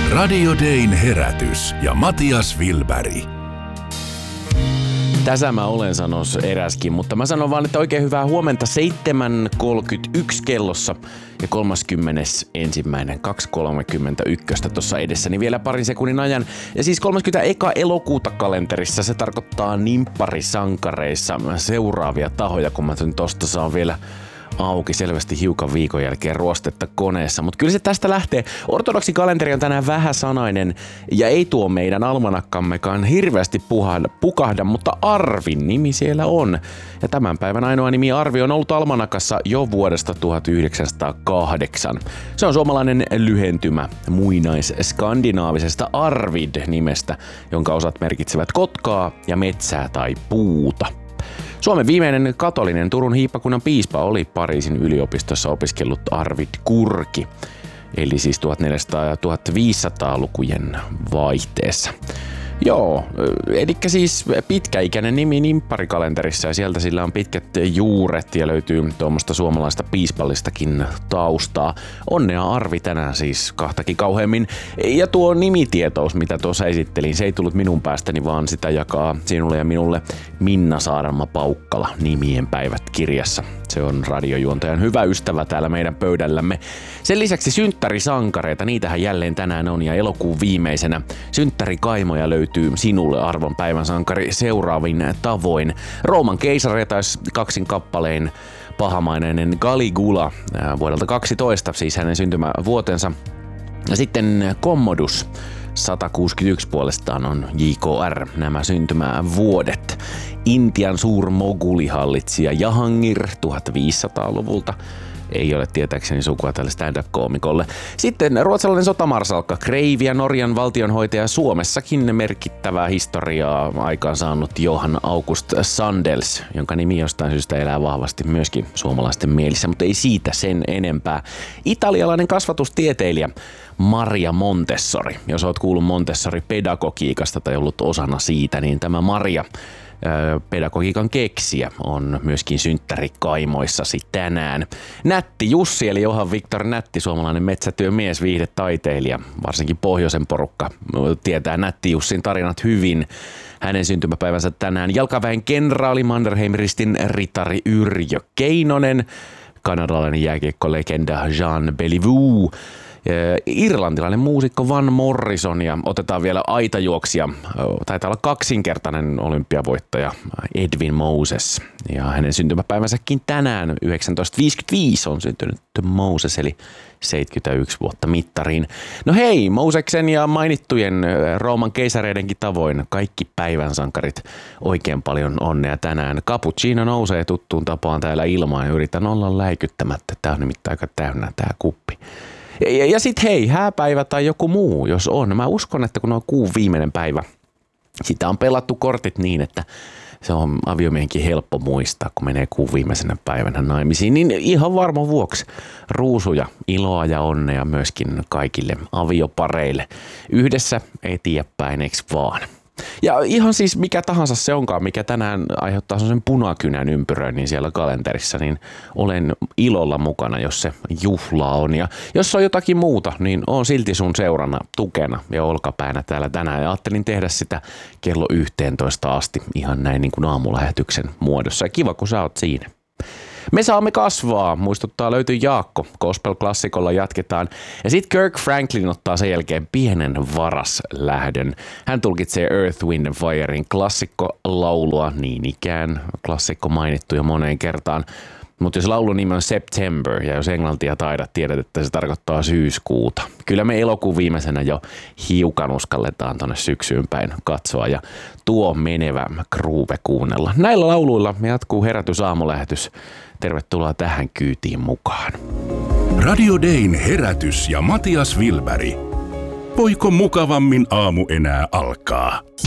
Radio Dayn herätys ja Matias Wilberg. Tässä mä olen sanois eräskin, mutta mä sanon vaan, että oikein hyvää huomenta 7.31 kellossa ja 31.2.31 tuossa edessäni vielä parin sekunnin ajan. Ja siis 31. elokuuta kalenterissa se tarkoittaa nimpparisankareissa seuraavia tahoja, kun mä tosta saan vielä auki selvästi hiukan viikon jälkeen ruostetta koneessa, mutta kyllä se tästä lähtee. Ortodoksi kalenteri on tänään vähäsanainen ja ei tuo meidän almanakkammekaan hirveästi pukahda, mutta Arvin nimi siellä on. Ja tämän päivän ainoa nimi Arvi on ollut almanakassa jo vuodesta 1908. Se on suomalainen lyhentymä muinais-skandinaavisesta Arvid-nimestä, jonka osat merkitsevät kotkaa ja metsää tai puuta. Suomen viimeinen katolinen Turun hiippakunnan piispa oli Pariisin yliopistossa opiskellut Arvid Kurki, eli siis 1400- ja 1500-lukujen vaihteessa. Joo, eli siis pitkäikäinen nimi nimpparikalenterissa ja sieltä sillä on pitkät juuret ja löytyy tuommoista suomalaista piispallistakin taustaa. Onnea Arvi tänään siis kahtakin kauheammin. Ja tuo nimitietous, mitä tuossa esittelin, se ei tullut minun päästäni, vaan sitä jakaa sinulle ja minulle Minna Saarenma-Paukkala Nimien päivät -kirjassa. Se on radiojuontajan hyvä ystävä täällä meidän pöydällämme. Sen lisäksi synttärisankareita, niitähän jälleen tänään on ja elokuun viimeisenä synttärikaimoja löytyy sinulle arvon päivän sankari seuraavin tavoin. Rooman keisareita kaksin kappalein pahamainen Caligula vuodelta 12, siis hänen syntymävuotensa. Ja sitten Commodus 161 puolestaan on JKR, nämä syntymävuodet. Intian suurmogulihallitsija Jahangir 1500-luvulta. Ei ole tietääkseni sukua tälle stand-up-koomikolle. Sitten ruotsalainen sotamarsalkka Kreivi ja Norjan valtionhoitaja Suomessakin merkittävää historiaa aikaan saanut Johan August Sandels, jonka nimi jostain syystä elää vahvasti myöskin suomalaisten mielissä, mutta ei siitä sen enempää. Italialainen kasvatustieteilijä Maria Montessori. Jos oot kuullut Montessori-pedagogiikasta tai ollut osana siitä, niin tämä Maria pedagogiikan keksijä on myöskin synttärikaimoissasi tänään. Nätti Jussi eli Johan Viktor Nätti, suomalainen metsätyömies, viihdetaiteilija, varsinkin pohjoisen porukka tietää Nätti Jussin tarinat hyvin. Hänen syntymäpäivänsä tänään jalkaväen kenraali Mannerheim-ristin ritari Yrjö Keinonen, kanadalainen jääkiekkolegenda Jean Béliveau, irlantilainen muusikko Van Morrison ja otetaan vielä aitajuoksija, taitaa olla kaksinkertainen olympiavoittaja Edwin Moses. Ja hänen syntymäpäivänsäkin tänään 1955 on syntynyt Moses, eli 71 vuotta mittariin. No hei, Moseksen ja mainittujen Rooman keisareidenkin tavoin kaikki päivän sankarit oikein paljon onnea tänään. Cappuccino nousee tuttuun tapaan täällä ilmaan ja yritän olla läikyttämättä. Tää on nimittäin aika täynnä tää kuppi. Ja sit hei, hääpäivä tai joku muu, jos on. Mä uskon, että kun on kuun viimeinen päivä, sitä on pelattu kortit niin, että se on aviomiehenkin helppo muistaa, kun menee kuun viimeisenä päivänä naimisiin. Niin ihan varma vuoksi ruusuja, iloa ja onnea myöskin kaikille aviopareille. Yhdessä eteenpäin, eiks vaan? Ja ihan siis mikä tahansa se onkaan, mikä tänään aiheuttaa sen punakynän ympyröinnin siellä kalenterissa, niin olen ilolla mukana, jos se juhla on. Ja jos on jotakin muuta, niin on silti sun seurana, tukena ja olkapäänä täällä tänään. Ja ajattelin tehdä sitä kello 11 asti ihan näin niin kuin aamulähetyksen muodossa. Ja kiva, kun sä oot siinä. Me saamme kasvaa, muistuttaa löytyy Jaakko. Gospel-klassikolla jatketaan. Ja sitten Kirk Franklin ottaa sen jälkeen pienen varaslähdön. Hän tulkitsee Earth, Wind and Firein klassikkolaulua, niin ikään klassikko mainittu jo moneen kertaan. Mutta jos laulun nimi on September ja jos englantia taidat, tiedät, että se tarkoittaa syyskuuta. Kyllä me elokuun viimeisenä jo hiukan uskalletaan tonne syksyyn päin katsoa ja tuo menevä groove kuunnella. Näillä lauluilla me jatkuu herätysaamulähetys. Tervetuloa tähän kyytiin mukaan. Radio Dayn herätys ja Matias Wilberg. Voiko mukavammin aamu enää alkaa?